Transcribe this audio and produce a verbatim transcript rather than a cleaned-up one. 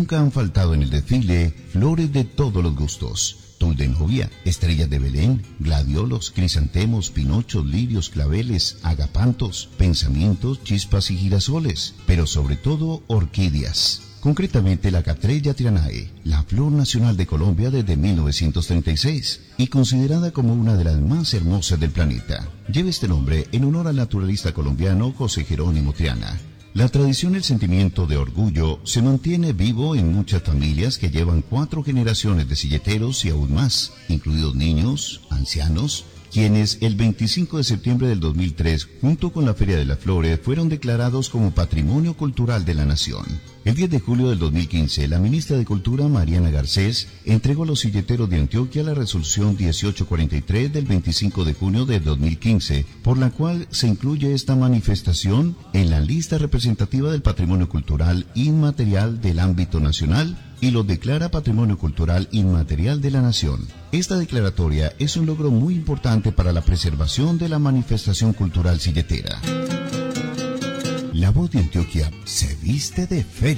nunca han faltado en el desfile flores de todos los gustos. Tul de novia, estrellas de Belén, gladiolos, crisantemos, pinochos, lirios, claveles, agapantos, pensamientos, chispas y girasoles, pero sobre todo orquídeas. Concretamente la Cattleya tiranae, la flor nacional de Colombia desde mil novecientos treinta y seis y considerada como una de las más hermosas del planeta. Lleva este nombre en honor al naturalista colombiano José Jerónimo Triana. La tradición y el sentimiento de orgullo se mantiene vivo en muchas familias que llevan cuatro generaciones de silleteros y aún más, incluidos niños, ancianos, quienes el veinticinco de septiembre del dos mil tres, junto con la Feria de las Flores, fueron declarados como Patrimonio Cultural de la Nación. El diez de julio del dos mil quince, la ministra de Cultura, Mariana Garcés, entregó a los silleteros de Antioquia la resolución dieciocho cuarenta y tres del veinticinco de junio de dos mil quince, por la cual se incluye esta manifestación en la lista representativa del patrimonio cultural inmaterial del ámbito nacional y lo declara Patrimonio Cultural Inmaterial de la Nación. Esta declaratoria es un logro muy importante para la preservación de la manifestación cultural silletera. La Voz de Antioquia se viste de feria.